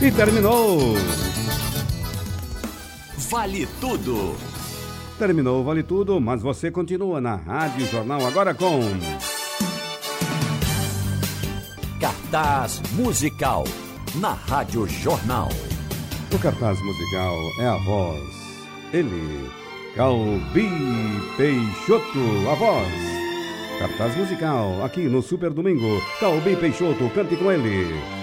E terminou. Vale Tudo. Terminou o Vale Tudo, mas você continua na Rádio Jornal agora com Cartaz Musical na Rádio Jornal. O cartaz musical é a voz. Ele, Calbi Peixoto, a voz. Cartaz musical aqui no Super Domingo. Calbi Peixoto, cante com ele.